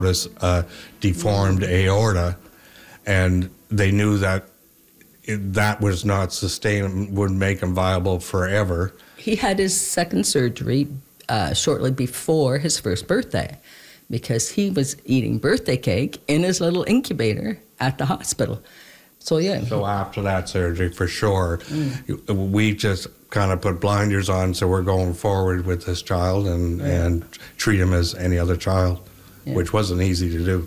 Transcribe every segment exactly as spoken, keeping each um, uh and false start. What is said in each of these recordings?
was a deformed aorta, and they knew that it, that was not sustainable, would make him viable forever. He had his second surgery uh, shortly before his first birthday because he was eating birthday cake in his little incubator at the hospital. So, yeah. So after that surgery, for sure, mm. we just kind of put blinders on, so we're going forward with this child and, yeah. and treat him as any other child, yeah. which wasn't easy to do.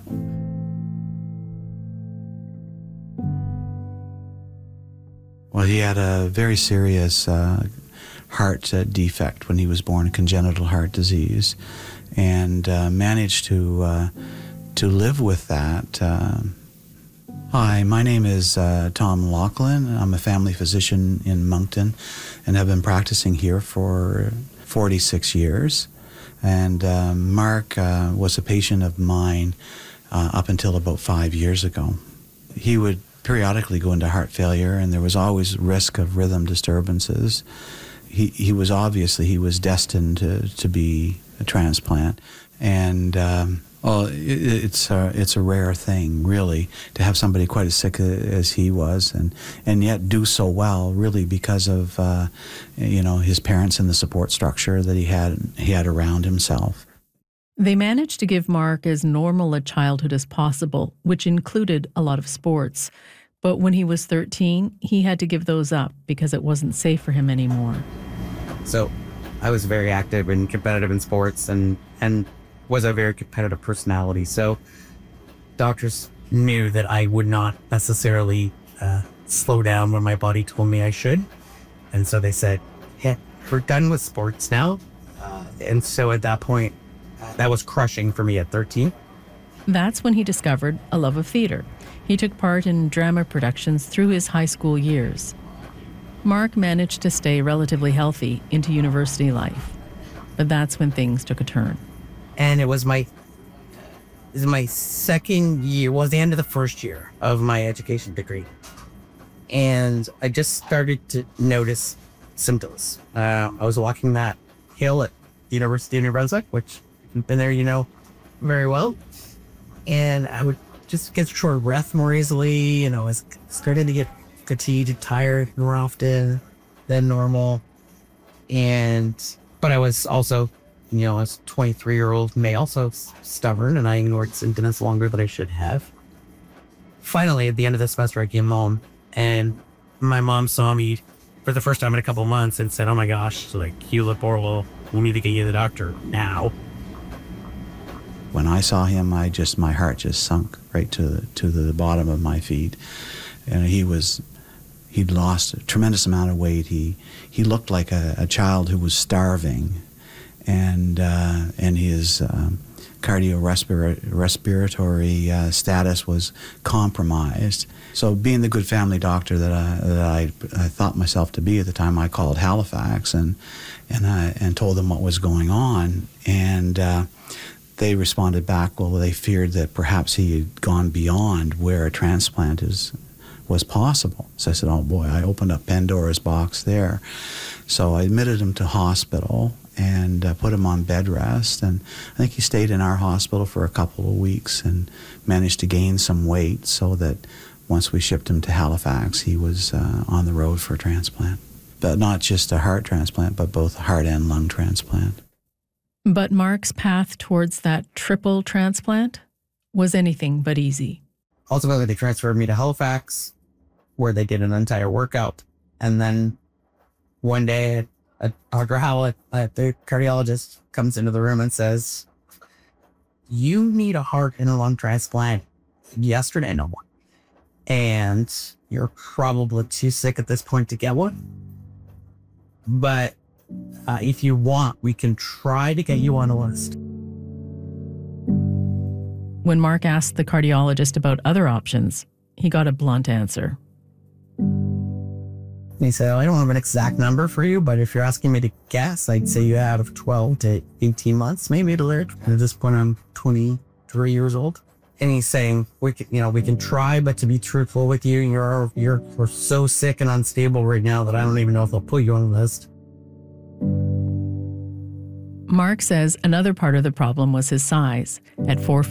Well, he had a very serious uh, heart uh, defect when he was born, a congenital heart disease, and uh, managed to uh, to live with that. Uh, Hi, my name is uh, Tom Laughlin. I'm a family physician in Moncton and have been practicing here for forty-six years. And uh, Mark uh, was a patient of mine uh, up until about five years ago. He would periodically go into heart failure, and there was always risk of rhythm disturbances. He, he was obviously, he was destined to, to be a transplant. And um, well, it, it's a, it's a rare thing, really, to have somebody quite as sick as he was, and, and yet do so well, really, because of uh, you know, his parents and the support structure that he had he had around himself. They managed to give Mark as normal a childhood as possible, which included a lot of sports. But when he was thirteen, he had to give those up because it wasn't safe for him anymore. So I was very active and competitive in sports and, and was a very competitive personality. So doctors knew that I would not necessarily uh, slow down when my body told me I should. And so they said, yeah, we're done with sports now. Uh, and so at that point, uh, that was crushing for me at thirteen. That's when he discovered a love of theater. He took part in drama productions through his high school years. Mark managed to stay relatively healthy into university life. But that's when things took a turn. And it was my, it was my second year, well, it was the end of the first year of my education degree. And I just started to notice symptoms. Uh, I was walking that hill at the University of New Brunswick, which if you've been there, you know very well. And I would just get short of breath more easily, and I was starting to get fatigued, tired more often than normal. And, but I was also, you know, as a twenty-three-year-old male, so stubborn, and I ignored symptoms longer than I should have. Finally, at the end of the semester, I came home, and my mom saw me for the first time in a couple months and said, oh my gosh, like, you look horrible. We need to get you to the doctor now. When I saw him, I just, my heart just sunk right to the, to the bottom of my feet. And he was, he'd lost a tremendous amount of weight. He, he looked like a, a child who was starving. And uh, and his um, cardiorespiratory uh, status was compromised. So being the good family doctor that I, that I, I thought myself to be at the time, I called Halifax and and I, and told them what was going on. And uh, they responded back, well, they feared that perhaps he had gone beyond where a transplant is was possible. So I said, oh boy, I opened up Pandora's box there. So I admitted him to hospital and uh, put him on bed rest. And I think he stayed in our hospital for a couple of weeks and managed to gain some weight so that once we shipped him to Halifax, he was uh, on the road for a transplant. But not just a heart transplant, but both heart and lung transplant. But Mark's path towards that triple transplant was anything but easy. Ultimately, they transferred me to Halifax, where they did an entire workout. And then one day, a Doctor Howlett, uh, the cardiologist, comes into the room and says, you need a heart and a lung transplant yesterday, no more. And you're probably too sick at this point to get one. But uh, if you want, we can try to get you on a list. When Mark asked the cardiologist about other options, he got a blunt answer. He said, I don't have an exact number for you, but if you're asking me to guess, I'd say you have twelve to eighteen months, maybe to live. At this point, I'm twenty-three years old. And he's saying, we can, you know, we can try, but to be truthful with you, you're, you're we're so sick and unstable right now that I don't even know if they'll put you on the list. Mark says another part of the problem was his size. At four